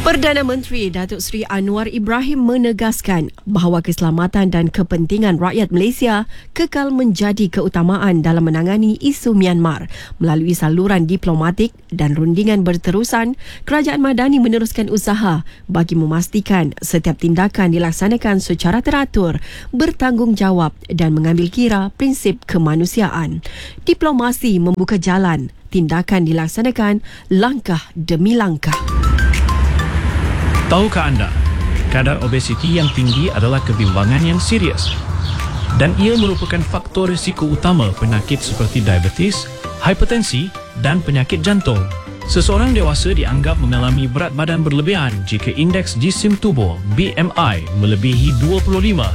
Perdana Menteri Datuk Seri Anwar Ibrahim menegaskan bahawa keselamatan dan kepentingan rakyat Malaysia kekal menjadi keutamaan dalam menangani isu Myanmar. Melalui saluran diplomatik dan rundingan berterusan, Kerajaan Madani meneruskan usaha bagi memastikan setiap tindakan dilaksanakan secara teratur, bertanggungjawab dan mengambil kira prinsip kemanusiaan. Diplomasi membuka jalan, tindakan dilaksanakan langkah demi langkah. Tahukah anda, kadar obesiti yang tinggi adalah kebimbangan yang serius dan ia merupakan faktor risiko utama penyakit seperti diabetes, hipertensi dan penyakit jantung. Seseorang dewasa dianggap mengalami berat badan berlebihan jika indeks jisim tubuh BMI melebihi 25.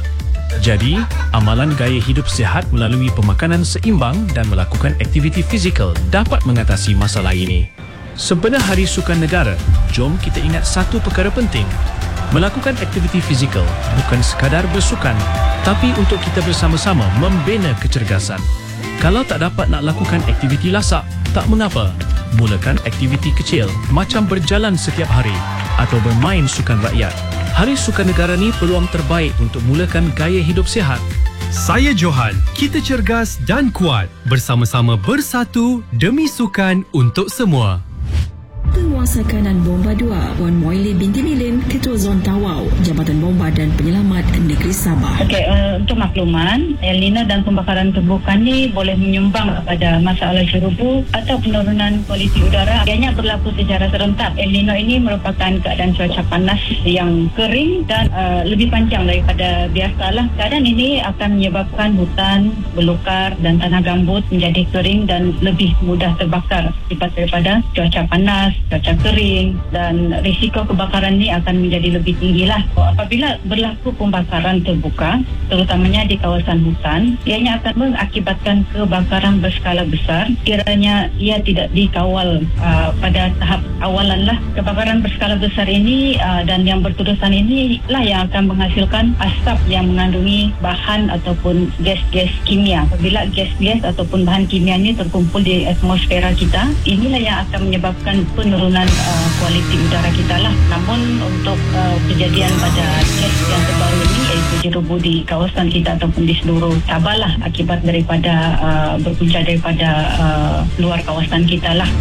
Jadi, amalan gaya hidup sihat melalui pemakanan seimbang dan melakukan aktiviti fizikal dapat mengatasi masalah ini. Sempena Hari Sukan Negara, jom kita ingat satu perkara penting. Melakukan aktiviti fizikal bukan sekadar bersukan, tapi untuk kita bersama-sama membina kecergasan. Kalau tak dapat nak lakukan aktiviti lasak, tak mengapa. Mulakan aktiviti kecil macam berjalan setiap hari atau bermain sukan rakyat. Hari Sukan Negara ni peluang terbaik untuk mulakan gaya hidup sihat. Saya Johan, kita cergas dan kuat. Bersama-sama bersatu demi sukan untuk semua. Penguasa Kanan Bomba 2, Puan Moili binti Lilin, Ketua Zon Tawau, Jabatan Bomba dan Penyelamat Negeri Sabah. Okey, untuk makluman, El Nino dan pembakaran terbuka ni boleh menyumbang pada masalah jerubu atau penurunan kualiti udara. Ianya berlaku secara serentak. El Nino ini merupakan keadaan cuaca panas yang kering dan lebih panjang daripada biasalah. Keadaan ini akan menyebabkan hutan belukar dan tanah gambut menjadi kering dan lebih mudah terbakar akibat daripada cuaca panas, cuaca kering, dan risiko kebakaran ni akan menjadi lebih tinggilah. Apabila berlaku pembakaran terbuka, terutamanya di kawasan hutan, ianya akan mengakibatkan kebakaran berskala besar kiranya ia tidak dikawal pada tahap awalan lah. Kebakaran berskala besar ini dan yang berterusan ini lah yang akan menghasilkan asap yang mengandungi bahan ataupun gas-gas kimia. Apabila gas-gas ataupun bahan kimia ini terkumpul di atmosfera kita, inilah yang akan menyebabkan penurunan kualiti udara kita lah. Namun untuk kejadian pada kes yang terbaru ini, iaitu jerubu di kawasan kita ataupun di seluruh Sabah lah, akibat daripada berpunca daripada luar kawasan kita lah.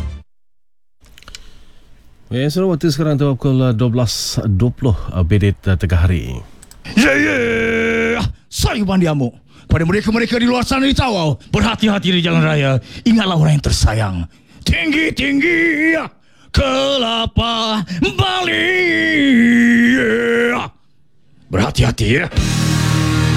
Sudah waktu sekarang tu pukul 12.20 Bedit Tengah Hari. Saya Bandi Amuk. Pada mereka-mereka di luar sana di Tawau, berhati-hati di jalan raya. Ingatlah orang yang tersayang. Tinggi-tinggi kelapa Bali. Berhati-hati ya.